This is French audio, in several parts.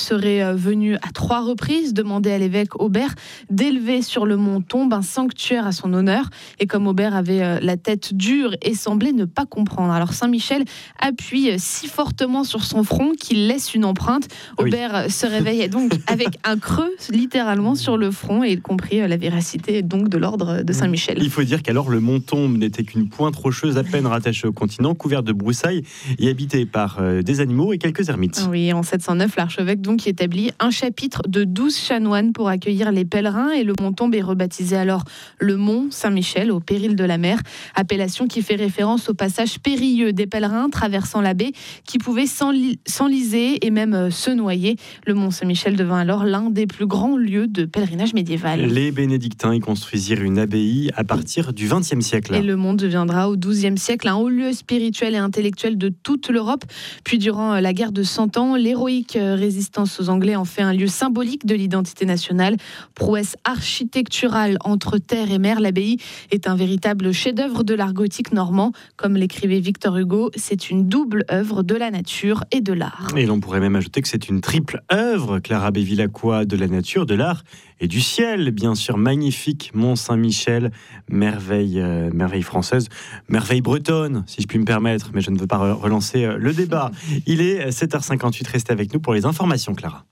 serait venu à 3 reprises demander à l'évêque Aubert d'élever sur le mont Tombe un sanctuaire à son honneur. Et comme Aubert avait la tête dure et semblait ne pas comprendre, alors Saint-Michel appuie si fortement sur son front qu'il laisse une empreinte. Aubert se réveille donc avec un creux littéralement sur le front et il comprit la véracité donc de l'ordre de Saint-Michel. Il faut dire qu'alors le mont Tombe n'était qu'une pointe rocheuse à peine rattachée au continent, couverte de broussailles et habitée par des animaux et quelques ermites. Oui, en 709, l'archevêque donc établit un chapitre de 12 chanoines pour accueillir les pèlerins et le mont Tombe est rebaptisé alors le mont Saint-Michel au péril de la mer, appellation qui fait référence au passage périlleux des pèlerins traversant la baie qui pouvaient s'enliser et même se noyer. Le mont Saint-Michel devint alors l'un des plus grands lieux de pèlerinage médiéval. Les bénédictins y construisirent une abbaye à partir du XXe siècle. Et le mont deviendra au XIIe siècle un haut lieu spirituel et intellectuel de toute l'Europe. Puis durant la guerre de 100 ans, l'héroïque résistance aux Anglais en fait un lieu symbolique de l'identité nationale. Prouesse architecturale entre terre et mer, l'abbaye est un véritable chef-d'œuvre de l'art gothique normand. Comme l'écrivait Victor Hugo, c'est une double œuvre de la nature et de l'art. Et l'on pourrait même ajouter que c'est une triple œuvre, Clara Bevilacqua, de la nature, de l'art et du ciel. Bien sûr, magnifique Mont Saint-Michel, merveille française, merveille bretonne, si je puis me permettre, mais je ne veux pas relancer le débat. Il est 7h58, restez avec nous pour les informations, Clara.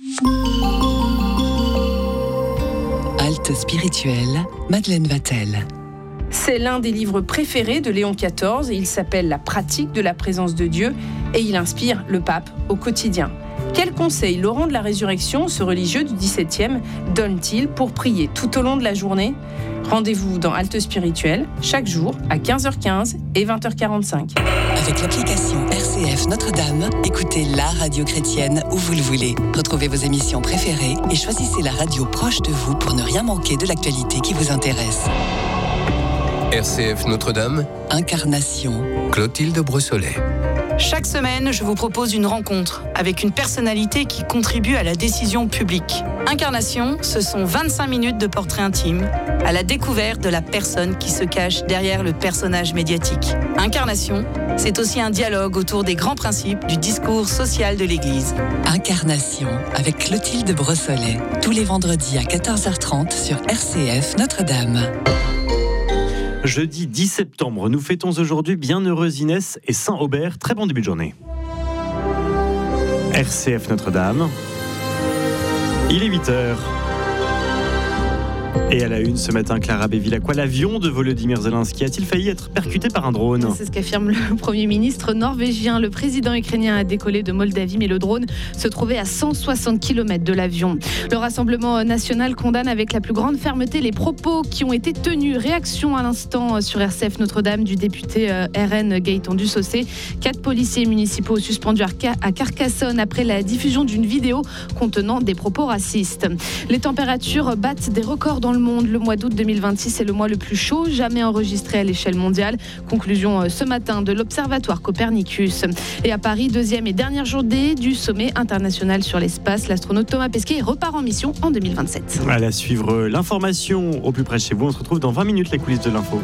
Halte spirituelle, Madeleine Vatel. C'est l'un des livres préférés de Léon XIV. Il s'appelle « La pratique de la présence de Dieu » et il inspire le pape au quotidien. Quels conseils Laurent de la Résurrection, ce religieux du XVIIe, donne-t-il pour prier tout au long de la journée ? Rendez-vous dans Halte Spirituelle, chaque jour à 15h15 et 20h45. Avec l'application RCF Notre-Dame, écoutez la radio chrétienne où vous le voulez. Retrouvez vos émissions préférées et choisissez la radio proche de vous pour ne rien manquer de l'actualité qui vous intéresse. RCF Notre-Dame, Incarnation, Clotilde Brossolet. Chaque semaine, je vous propose une rencontre avec une personnalité qui contribue à la décision publique. Incarnation, ce sont 25 minutes de portrait intime, à la découverte de la personne qui se cache derrière le personnage médiatique. Incarnation, c'est aussi un dialogue autour des grands principes du discours social de l'Église. Incarnation, avec Clotilde Brossolet, tous les vendredis à 14h30 sur RCF Notre-Dame. Jeudi 10 septembre, nous fêtons aujourd'hui Bienheureuse Inès et Saint Aubert. Très bon début de journée. RCF Notre-Dame. Il est 8h. Et à la une ce matin, Clara Bevilacqua, l'avion de Volodymyr Zelensky a-t-il failli être percuté par un drone ? C'est ce qu'affirme le Premier ministre norvégien. Le président ukrainien a décollé de Moldavie, mais le drone se trouvait à 160 km de l'avion. Le Rassemblement national condamne avec la plus grande fermeté les propos qui ont été tenus. Réaction à l'instant sur RCF Notre-Dame du député RN Gaëtan Dussaucé. 4 policiers municipaux suspendus à Carcassonne après la diffusion d'une vidéo contenant des propos racistes. Les températures battent des records dans le monde. Le mois d'août 2026 est le mois le plus chaud jamais enregistré à l'échelle mondiale. Conclusion ce matin de l'Observatoire Copernicus. Et à Paris, deuxième et dernière journée du sommet international sur l'espace. L'astronaute Thomas Pesquet repart en mission en 2027. À suivre l'information au plus près de chez vous. On se retrouve dans 20 minutes, les coulisses de l'info.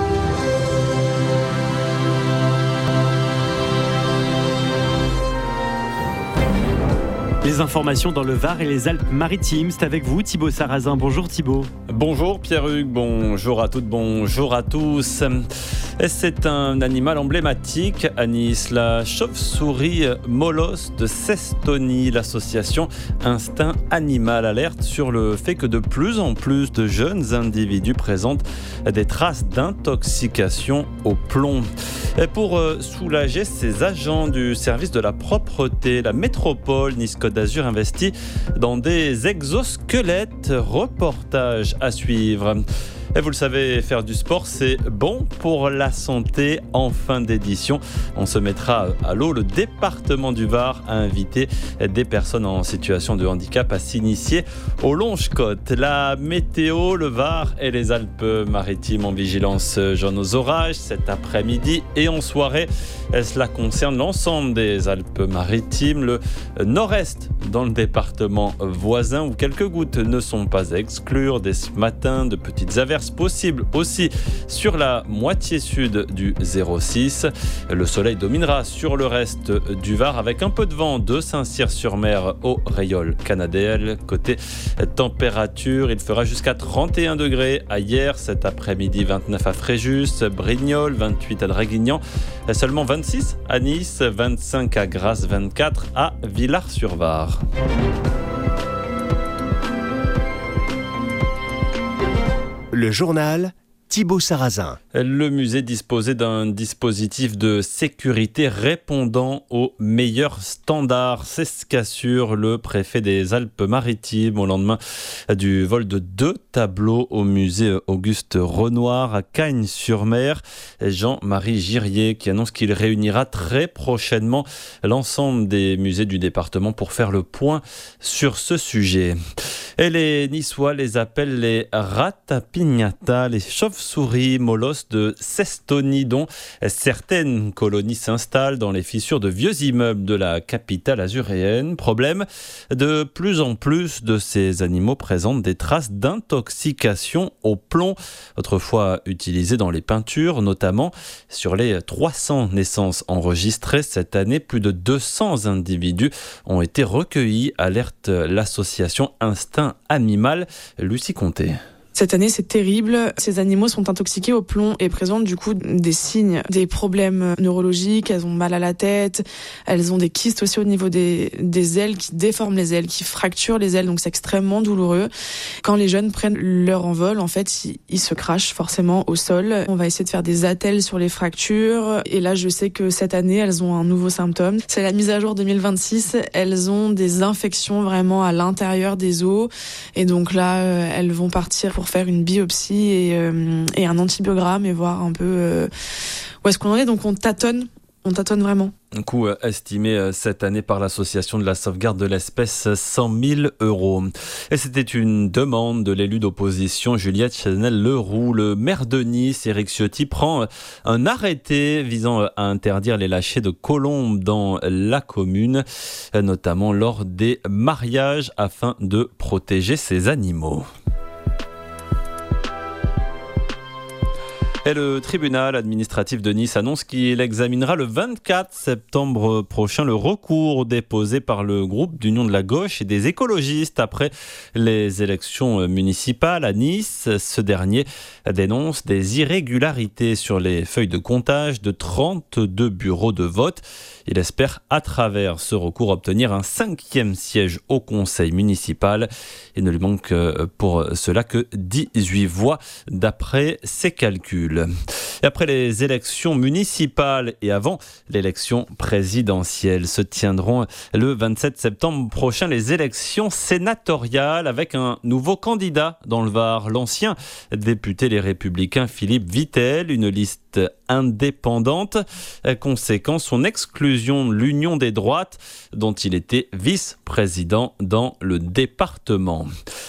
Les informations dans le Var et les Alpes-Maritimes, c'est avec vous Thibaut Sarrazin. Bonjour Thibaut. Bonjour Pierre-Hugues, bonjour à toutes, bonjour à tous. C'est un animal emblématique à Nice, la chauve-souris Molos de Sestonie. L'association Instinct Animal alerte sur le fait que de plus en plus de jeunes individus présentent des traces d'intoxication au plomb. Et pour soulager ces agents du service de la propreté, la métropole Nice-Côte d'Azur investit dans des exosquelettes. Reportage à suivre. Et vous le savez, faire du sport, c'est bon pour la santé. En fin d'édition, on se mettra à l'eau. Le département du Var a invité des personnes en situation de handicap à s'initier au longe-côte. La météo, le Var et les Alpes-Maritimes en vigilance jaune aux orages cet après-midi et en soirée. Cela concerne l'ensemble des Alpes-Maritimes, le nord-est dans le département voisin où quelques gouttes ne sont pas à exclure. Dès ce matin, de petites averses averses possibles aussi sur la moitié sud du 06. Le soleil dominera sur le reste du Var avec un peu de vent de Saint-Cyr-sur-Mer au Rayol Canadel. Côté température, il fera jusqu'à 31 degrés à Hyères, cet après-midi 29 à Fréjus, Brignoles, 28 à Draguignan, seulement 26 à Nice, 25 à Grasse, 24 à Villars-sur-Var. Le journal Thibaut Sarrazin. Le musée disposait d'un dispositif de sécurité répondant aux meilleurs standards. C'est ce qu'assure le préfet des Alpes-Maritimes au lendemain du vol de 2 tableaux au musée Auguste Renoir à Cagnes-sur-Mer. Jean-Marie Girier qui annonce qu'il réunira très prochainement l'ensemble des musées du département pour faire le point sur ce sujet. Et les Niçois les appellent les ratapignata, les chauves-souris molosses de Sestonie, dont certaines colonies s'installent dans les fissures de vieux immeubles de la capitale azuréenne. Problème, de plus en plus de ces animaux présentent des traces d'intoxication au plomb, autrefois utilisées dans les peintures, notamment sur les 300 naissances enregistrées cette année. Plus de 200 individus ont été recueillis, alerte l'association Instinct Animal. Lucie Comté. Cette année, c'est terrible. Ces animaux sont intoxiqués au plomb et présentent du coup des signes, des problèmes neurologiques. Elles ont mal à la tête. Elles ont des kystes aussi au niveau des ailes qui déforment les ailes, qui fracturent les ailes. Donc c'est extrêmement douloureux. Quand les jeunes prennent leur envol, en fait, ils se crachent forcément au sol. On va essayer de faire des attelles sur les fractures. Et là, je sais que cette année, elles ont un nouveau symptôme. C'est la mise à jour 2026. Elles ont des infections vraiment à l'intérieur des os. Et donc là, elles vont partir pour faire une biopsie et un antibiogramme et voir un peu où est-ce qu'on en est. Donc on tâtonne vraiment. Un coût estimé cette année par l'association de la sauvegarde de l'espèce 100 000 €. Et c'était une demande de l'élu d'opposition Juliette Chanel-Leroux. Le maire de Nice, Éric Ciotti, prend un arrêté visant à interdire les lâchers de colombes dans la commune, notamment lors des mariages, afin de protéger ces animaux. Et le tribunal administratif de Nice annonce qu'il examinera le 24 septembre prochain le recours déposé par le groupe d'Union de la Gauche et des écologistes après les élections municipales à Nice. Ce dernier dénonce des irrégularités sur les feuilles de comptage de 32 bureaux de vote. Il espère à travers ce recours obtenir un 5e siège au conseil municipal. Il ne lui manque pour cela que 18 voix d'après ses calculs. Et après les élections municipales et avant l'élection présidentielle, se tiendront le 27 septembre prochain les élections sénatoriales avec un nouveau candidat dans le Var, l'ancien député Les Républicains Philippe Vittel, une liste indépendante. Conséquent, son exclusion de l'Union des droites, dont il était vice-président dans le département.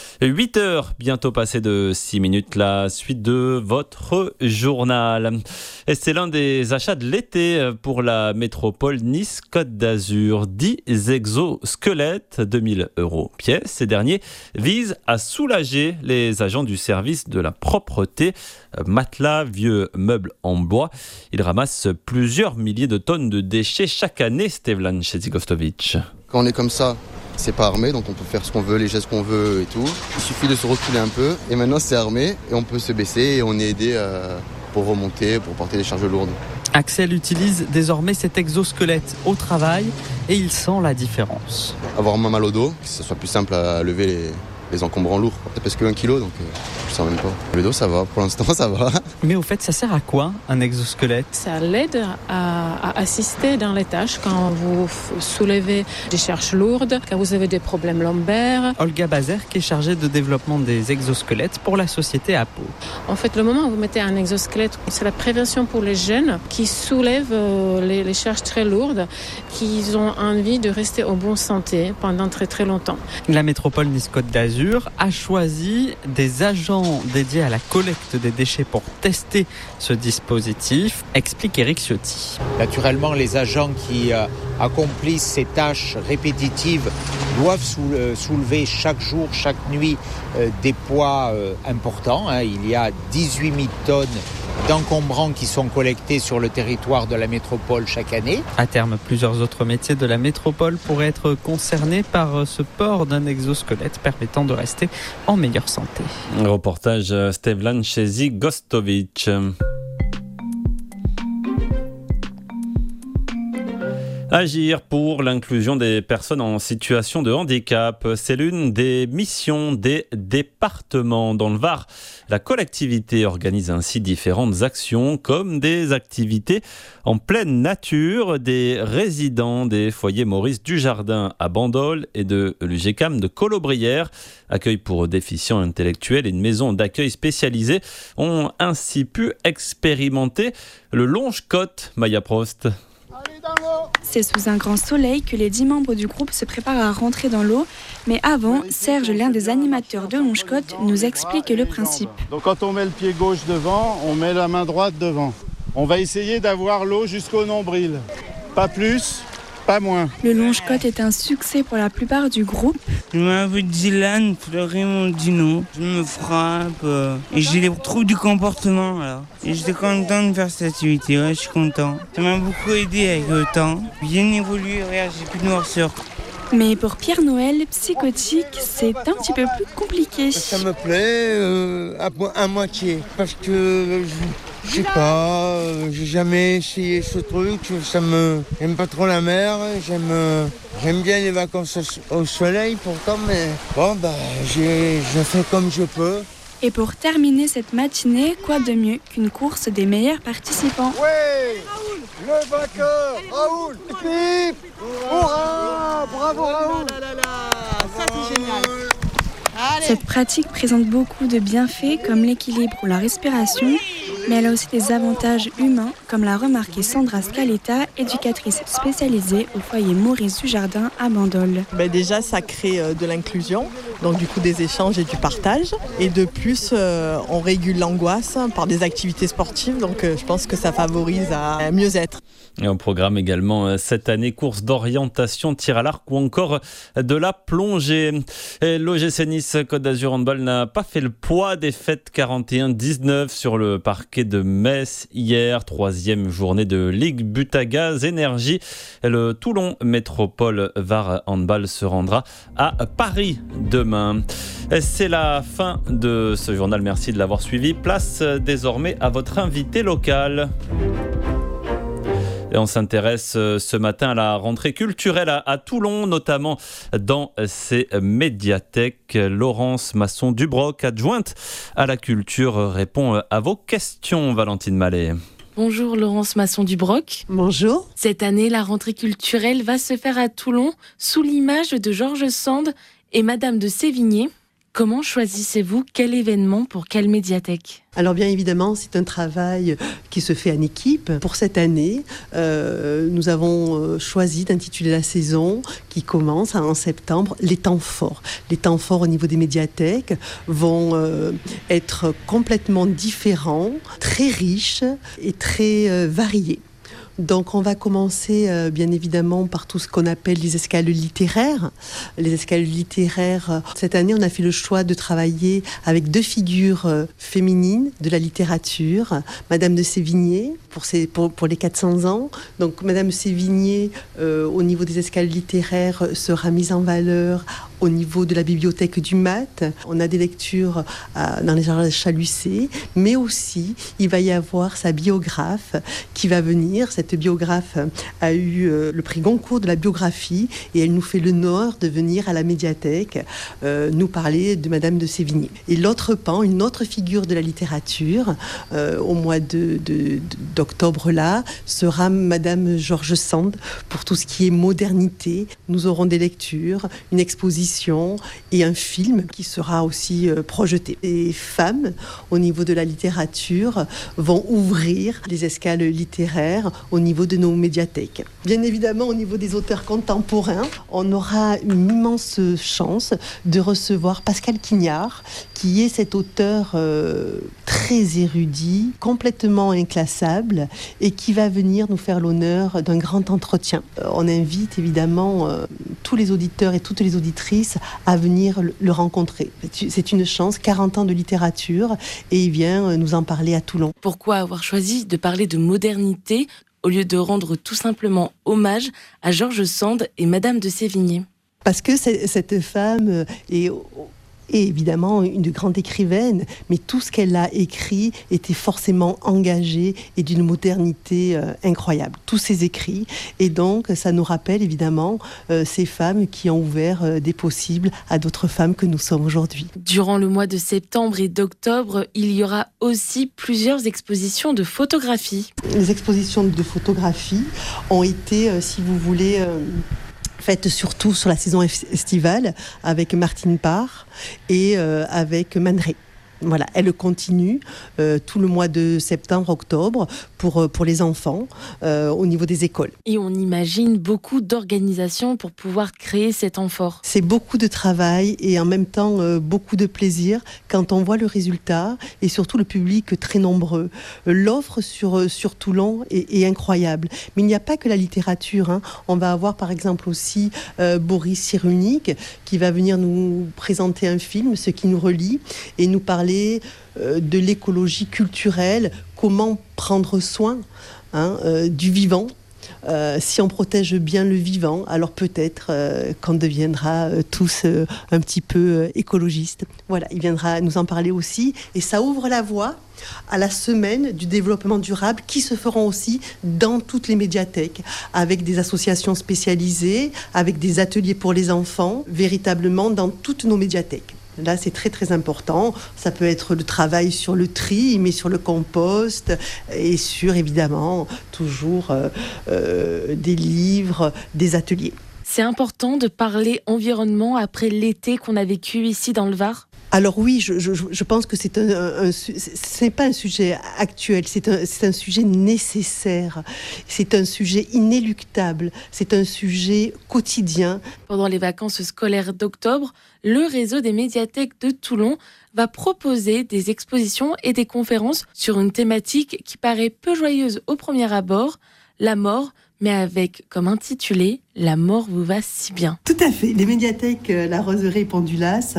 8h, bientôt passé de 6 minutes, la suite de votre journal. Et c'est l'un des achats de l'été pour la métropole Nice-Côte d'Azur. 10 exosquelettes, 2 000 € pièce. Ces derniers visent à soulager les agents du service de la propreté. Matelas, vieux meubles en bois. Ils ramassent plusieurs milliers de tonnes de déchets chaque année, Stevlan Chezigostovic. Quand on est comme ça, c'est pas armé, donc on peut faire ce qu'on veut, les gestes qu'on veut et tout. Il suffit de se reculer un peu et maintenant c'est armé et on peut se baisser et on est aidé pour remonter, pour porter des charges lourdes. Axel utilise désormais cet exosquelette au travail et il sent la différence. Avoir moins mal au dos, que ce soit plus simple à lever les encombrants lourds. Ça pèse que 1 kilo, donc je sens même pas. Le dos, ça va, pour l'instant, ça va. Mais au fait, ça sert à quoi, un exosquelette ? Ça l'aide à assister dans les tâches quand vous soulevez des charges lourdes, quand vous avez des problèmes lombaires. Olga Bazer, qui est chargée de développement des exosquelettes pour la société APO. En fait, le moment où vous mettez un exosquelette, c'est la prévention pour les jeunes qui soulèvent les charges très lourdes, qui ont envie de rester en bonne santé pendant très très longtemps. La métropole Nice-Côte d'Azur a choisi des agents dédiés à la collecte des déchets pour tester tester ce dispositif, explique Éric Ciotti. Naturellement, les agents qui accomplissent ces tâches répétitives doivent soulever chaque jour, chaque nuit des poids importants. Il y a 18 000 tonnes d'encombrants qui sont collectés sur le territoire de la métropole chaque année. À terme, plusieurs autres métiers de la métropole pourraient être concernés par ce port d'un exosquelette permettant de rester en meilleure santé. Reportage Stevlan Chezi-Gostovic. Agir pour l'inclusion des personnes en situation de handicap, c'est l'une des missions des départements. Dans le Var, la collectivité organise ainsi différentes actions comme des activités en pleine nature. Des résidents des foyers Maurice Dujardin à Bandol et de l'UGCAM de Colobrières, accueil pour déficients intellectuels et une maison d'accueil spécialisée ont ainsi pu expérimenter le longe-côte. Maya Prost. C'est sous un grand soleil que les 10 membres du groupe se préparent à rentrer dans l'eau. Mais avant, Serge, l'un des animateurs de Longe-Côte, nous explique le principe. Donc quand on met le pied gauche devant, on met la main droite devant. On va essayer d'avoir l'eau jusqu'au nombril. Pas plus, pas moins. Le Longe-Côte est un succès pour la plupart du groupe. Je m'appelle Dylan, pleurer mon dino. Je me frappe et j'ai des troubles du comportement alors. Et j'étais content de faire cette activité, ouais, je suis content. Ça m'a beaucoup aidé avec le temps. Bien évolué, regarde, j'ai plus de noirceur. Mais pour Pierre Noël, psychotique, c'est un petit peu plus compliqué. Ça me plaît à moitié parce que je sais pas, j'ai jamais essayé ce truc. J'aime pas trop la mer. J'aime bien les vacances au soleil pourtant, mais bon je fais comme je peux. Et pour terminer cette matinée, quoi de mieux qu'une course des meilleurs participants? Ouais, le vainqueur, Raoul. Pip, hurrah, bravo Raoul. Ça c'est génial. Allez. Cette pratique présente beaucoup de bienfaits comme l'équilibre ou la respiration, mais elle a aussi des avantages humains, comme l'a remarqué Sandra Scaletta, éducatrice spécialisée au foyer Maurice Dujardin à Bandol. Déjà, ça crée de l'inclusion, donc du coup des échanges et du partage. Et de plus, on régule l'angoisse par des activités sportives, donc je pense que ça favorise à mieux être. Et au programme également cette année, course d'orientation, tir à l'arc ou encore de la plongée. Et l'OGC Nice Côte d'Azur Handball n'a pas fait le poids des fêtes 41-19 sur le parquet de Metz hier, 3e journée de Ligue Butagaz Énergie. Le Toulon Métropole Var Handball se rendra à Paris demain. C'est la fin de ce journal, merci de l'avoir suivi. Place désormais à votre invité local. Et on s'intéresse ce matin à la rentrée culturelle à Toulon, notamment dans ses médiathèques. Laurence Masson-Dubroc, adjointe à la culture, répond à vos questions, Valentine Mallet. Bonjour Laurence Masson-Dubroc. Bonjour. Cette année, la rentrée culturelle va se faire à Toulon sous l'image de Georges Sand et Madame de Sévigné. Comment choisissez-vous quel événement pour quelle médiathèque ? Alors bien évidemment, c'est un travail qui se fait en équipe. Pour cette année, nous avons choisi d'intituler la saison qui commence en septembre, les temps forts. Les temps forts au niveau des médiathèques vont être complètement différents, très riches et très variés. Donc on va commencer bien évidemment par tout ce qu'on appelle les escales littéraires. Les escales littéraires, cette année on a fait le choix de travailler avec 2 figures féminines de la littérature. Madame de Sévigné pour les 400 ans. Donc Madame Sévigné au niveau des escales littéraires sera mise en valeur au niveau de la bibliothèque du Mat. On a des lectures dans les jardins Chalussé, mais aussi il va y avoir sa biographe qui va venir. Cette biographe a eu le prix Goncourt de la biographie et elle nous fait l'honneur de venir à la médiathèque nous parler de Madame de Sévigné. Et l'autre pan, une autre figure de la littérature, au mois d'octobre là, sera Madame Georges Sand pour tout ce qui est modernité. Nous aurons des lectures, une exposition exposition et un film qui sera aussi projeté. Les femmes, au niveau de la littérature, vont ouvrir les escales littéraires au niveau de nos médiathèques. Bien évidemment, au niveau des auteurs contemporains, on aura une immense chance de recevoir Pascal Quignard, qui est cet auteur très érudit, complètement inclassable, et qui va venir nous faire l'honneur d'un grand entretien. On invite évidemment tous les auditeurs et toutes les auditrices à venir le rencontrer. C'est une chance, 40 ans de littérature, et il vient nous en parler à Toulon. Pourquoi avoir choisi de parler de modernité au lieu de rendre tout simplement hommage à George Sand et Madame de Sévigné? Parce que cette femme est évidemment une grande écrivaine, mais tout ce qu'elle a écrit était forcément engagé et d'une modernité incroyable. Tous ses écrits, et donc ça nous rappelle évidemment ces femmes qui ont ouvert des possibles à d'autres femmes que nous sommes aujourd'hui. Durant le mois de septembre et d'octobre, il y aura aussi plusieurs expositions de photographie. Les expositions de photographie ont été, si vous voulez, faites surtout sur la saison estivale avec Martine Parr et avec Man Ray. Voilà, elle continue tout le mois de septembre-octobre pour les enfants au niveau des écoles. Et on imagine beaucoup d'organisations pour pouvoir créer cet amphore. C'est beaucoup de travail et en même temps beaucoup de plaisir quand on voit le résultat et surtout le public très nombreux. L'offre sur Toulon est incroyable. Mais il n'y a pas que la littérature, hein. On va avoir par exemple aussi Boris Cyrulnik qui va venir nous présenter un film, Ce qui nous relie, et nous parler de l'écologie culturelle, comment prendre soin du vivant. Si on protège bien le vivant, alors peut-être qu'on deviendra tous un petit peu écologistes. Voilà, il viendra nous en parler aussi, et ça ouvre la voie à la semaine du développement durable qui se feront aussi dans toutes les médiathèques, avec des associations spécialisées, avec des ateliers pour les enfants, véritablement dans toutes nos médiathèques. Là, c'est très très important. Ça peut être le travail sur le tri, mais sur le compost et sur, évidemment, toujours des livres, des ateliers. C'est important de parler environnement après l'été qu'on a vécu ici dans le Var ? Alors oui, je pense que c'est pas un sujet actuel, c'est un sujet nécessaire, c'est un sujet inéluctable, c'est un sujet quotidien. Pendant les vacances scolaires d'octobre, le réseau des médiathèques de Toulon va proposer des expositions et des conférences sur une thématique qui paraît peu joyeuse au premier abord, la mort, mais avec comme intitulé « La mort vous va si bien ». Tout à fait. Les médiathèques La Roseraie et Pendulas,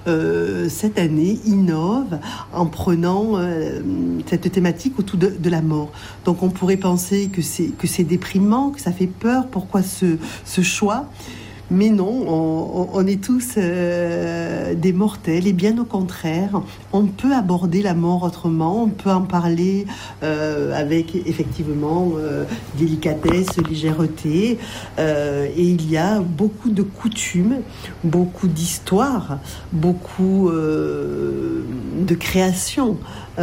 cette année, innovent en prenant cette thématique autour de la mort. Donc on pourrait penser que c'est déprimant, que ça fait peur. Pourquoi ce choix ? Mais non, on est tous des mortels, et bien au contraire, on peut aborder la mort autrement, on peut en parler avec effectivement délicatesse, légèreté, et il y a beaucoup de coutumes, beaucoup d'histoires, beaucoup de créations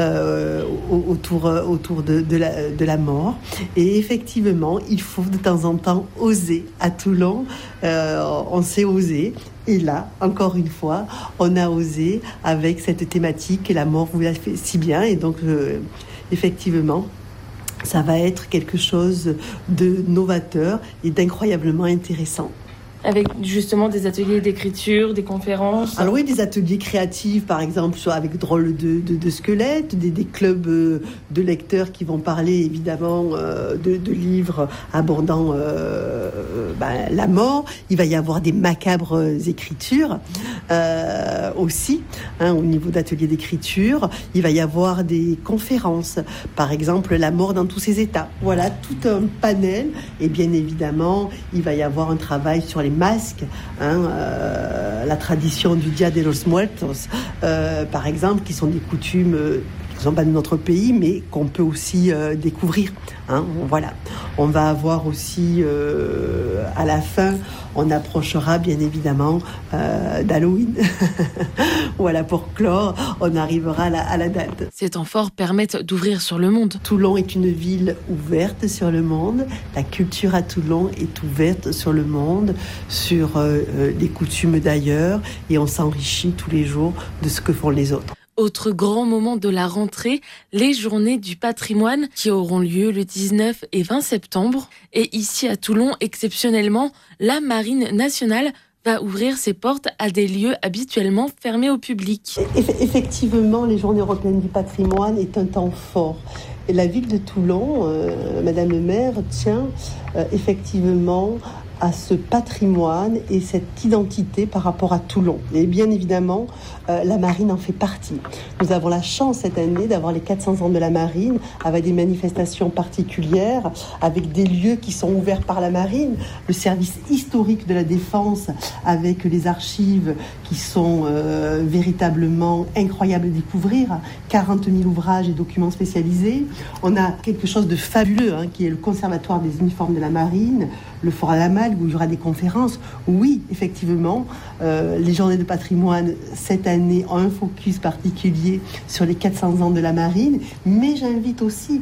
autour de la mort. Et effectivement, il faut de temps en temps oser. À Toulon, on sait oser. Et là, encore une fois, on a osé avec cette thématique et la mort vous la fait si bien. Et donc, effectivement, ça va être quelque chose de novateur et d'incroyablement intéressant. Avec justement des ateliers d'écriture, des conférences. Alors oui, des ateliers créatifs, par exemple, soit avec drôle de squelettes, des clubs de lecteurs qui vont parler évidemment de livres abordant la mort. Il va y avoir des macabres écritures aussi, au niveau d'ateliers d'écriture. Il va y avoir des conférences, par exemple, la mort dans tous ses états. Voilà, tout un panel. Et bien évidemment, il va y avoir un travail sur les masques, la tradition du Dia de los Muertos, par exemple, qui sont des coutumes qui ne sont pas de notre pays, mais qu'on peut aussi découvrir. Voilà. On va avoir aussi, à la fin, on approchera bien évidemment d'Halloween. Voilà, pour clore, on arrivera à la date. Ces temps forts permettent d'ouvrir sur le monde. Toulon est une ville ouverte sur le monde. La culture à Toulon est ouverte sur le monde, sur les coutumes d'ailleurs, et on s'enrichit tous les jours de ce que font les autres. Autre grand moment de la rentrée, les journées du patrimoine qui auront lieu le 19 et 20 septembre. Et ici à Toulon, exceptionnellement, la Marine nationale va ouvrir ses portes à des lieux habituellement fermés au public. Effectivement, les Journées européennes du patrimoine est un temps fort. Et la ville de Toulon, Madame le maire, tient effectivement à ce patrimoine et cette identité par rapport à Toulon. Et bien évidemment, la marine en fait partie. Nous avons la chance cette année d'avoir les 400 ans de la marine, avec des manifestations particulières, avec des lieux qui sont ouverts par la marine, le service historique de la défense, avec les archives qui sont véritablement incroyables à découvrir, 40 000 ouvrages et documents spécialisés. On a quelque chose de fabuleux, qui est le conservatoire des uniformes de la marine, le fort à la Malle, où il y aura des conférences. Oui, effectivement, les journées de patrimoine, cette année, ont un focus particulier sur les 400 ans de la marine, mais j'invite aussi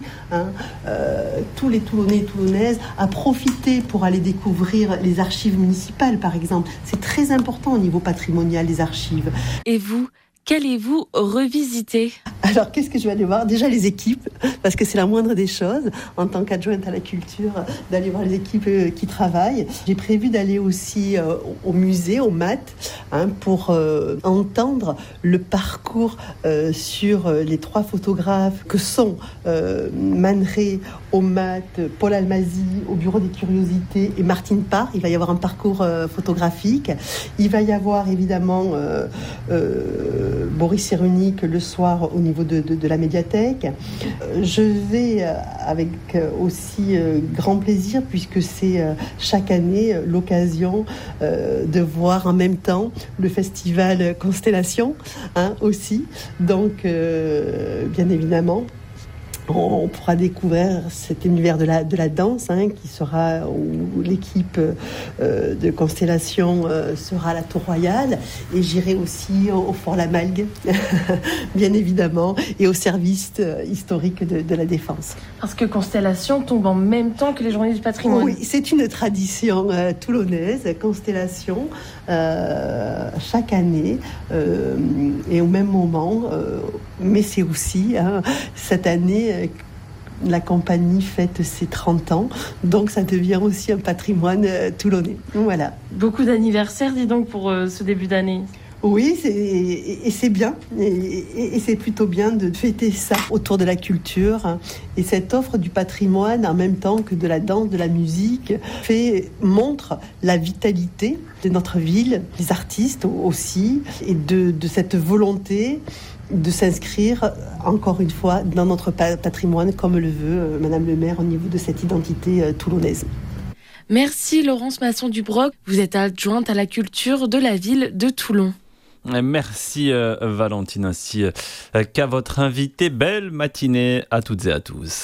tous les Toulonnais et Toulonnaises à profiter pour aller découvrir les archives municipales, par exemple. C'est très important au niveau patrimonial, les archives. Et vous, qu'allez-vous revisiter ? Alors, qu'est-ce que je vais aller voir ? Déjà les équipes, parce que c'est la moindre des choses, en tant qu'adjointe à la culture, d'aller voir les équipes qui travaillent. J'ai prévu d'aller aussi au musée, au MAT, pour entendre le parcours sur les 3 photographes que sont Man Ray, au MAT, Paul Almazy, au Bureau des Curiosités, et Martine Parr. Il va y avoir un parcours photographique. Il va y avoir évidemment Boris Cyrulnik le soir au niveau de la médiathèque. Je vais avec aussi grand plaisir, puisque c'est chaque année l'occasion de voir en même temps le festival Constellation aussi. Donc, bien évidemment, on pourra découvrir cet univers de la danse qui sera, où l'équipe de Constellation sera à la Tour Royale, et j'irai aussi au Fort Lamalgue, bien évidemment, et au service historique de la Défense. Parce que Constellation tombe en même temps que les Journées du patrimoine. Oui, c'est une tradition toulonnaise, Constellation, chaque année, et au même moment, mais c'est aussi cette année la compagnie fête ses 30 ans, donc ça devient aussi un patrimoine toulonnais. Voilà. Beaucoup d'anniversaires, dis donc, pour ce début d'année. Oui, c'est bien, et c'est plutôt bien de fêter ça autour de la culture, et cette offre du patrimoine, en même temps que de la danse, de la musique, montre la vitalité de notre ville, des artistes aussi, et de cette volonté de s'inscrire, encore une fois, dans notre patrimoine, comme le veut Madame le maire au niveau de cette identité toulonnaise. Merci Laurence Masson-Dubroc, vous êtes adjointe à la culture de la ville de Toulon. Merci Valentine, ainsi qu'à votre invité. Belle matinée à toutes et à tous.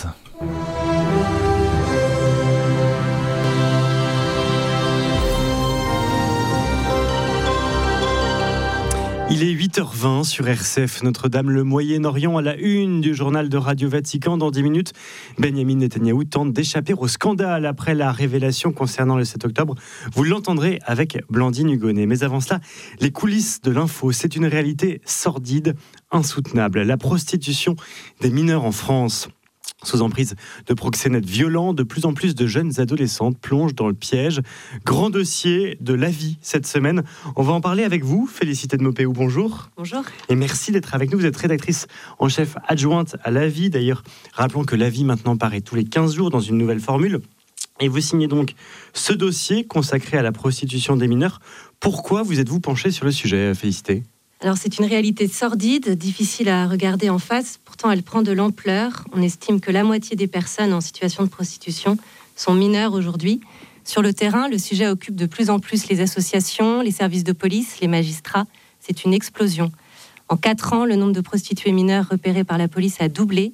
Il est 8h20 sur RCF Notre-Dame, le Moyen-Orient à la une du journal de Radio Vatican. Dans 10 minutes, Benjamin Netanyahou tente d'échapper au scandale après la révélation concernant le 7 octobre. Vous l'entendrez avec Blandine Hugonnet. Mais avant cela, les coulisses de l'info, c'est une réalité sordide, insoutenable. La prostitution des mineurs en France. Sous emprise de proxénètes violents, de plus en plus de jeunes adolescentes plongent dans le piège. Grand dossier de la vie cette semaine. On va en parler avec vous, Félicité de Maupeou, bonjour. Bonjour. Et merci d'être avec nous. Vous êtes rédactrice en chef adjointe à La Vie. D'ailleurs, rappelons que La Vie maintenant paraît tous les 15 jours dans une nouvelle formule. Et vous signez donc ce dossier consacré à la prostitution des mineurs. Pourquoi vous êtes-vous penché sur le sujet, Félicité ? Alors c'est une réalité sordide, difficile à regarder en face, pourtant elle prend de l'ampleur. On estime que la moitié des personnes en situation de prostitution sont mineures aujourd'hui. Sur le terrain, le sujet occupe de plus en plus les associations, les services de police, les magistrats. C'est une explosion. En 4 ans, le nombre de prostituées mineures repérées par la police a doublé.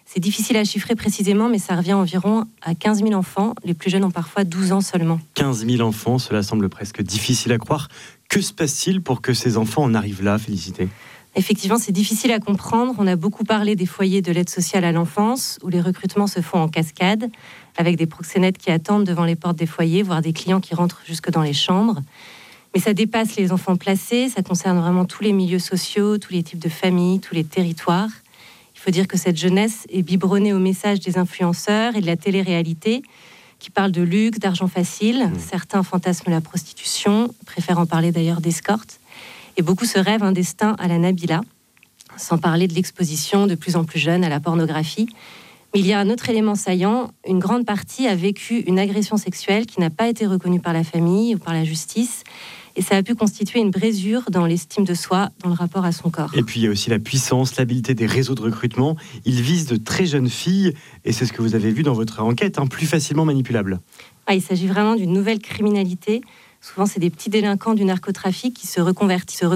C'est difficile à chiffrer précisément, mais ça revient environ à 15 000 enfants. Les plus jeunes ont parfois 12 ans seulement. 15 000 enfants, cela semble presque difficile à croire. Que se passe-t-il pour que ces enfants en arrivent là, Félicité ? Effectivement, c'est difficile à comprendre. On a beaucoup parlé des foyers de l'aide sociale à l'enfance, où les recrutements se font en cascade, avec des proxénètes qui attendent devant les portes des foyers, voire des clients qui rentrent jusque dans les chambres. Mais ça dépasse les enfants placés, ça concerne vraiment tous les milieux sociaux, tous les types de familles, tous les territoires. Il faut dire que cette jeunesse est biberonnée au message des influenceurs et de la télé-réalité qui parlent de luxe, d'argent facile. Certains fantasment la prostitution, préfèrent en parler d'ailleurs d'escorte. Et beaucoup se rêvent un destin à la Nabila, sans parler de l'exposition de plus en plus jeune à la pornographie. Mais il y a un autre élément saillant. Une grande partie a vécu une agression sexuelle qui n'a pas été reconnue par la famille ou par la justice. Et ça a pu constituer une brisure dans l'estime de soi, dans le rapport à son corps. Et puis il y a aussi la puissance, l'habileté des réseaux de recrutement. Ils visent de très jeunes filles, et c'est ce que vous avez vu dans votre enquête, plus facilement manipulables. Il s'agit vraiment d'une nouvelle criminalité. Souvent, c'est des petits délinquants du narcotrafic qui se reconvertissent